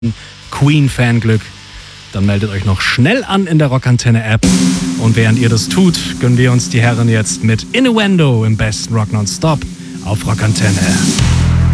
Queen-Fanglück, dann meldet euch noch schnell an in der Rockantenne-App. Und während ihr das tut, gönnen wir uns die Herren jetzt mit Innuendo im besten Rock Nonstop auf Rockantenne.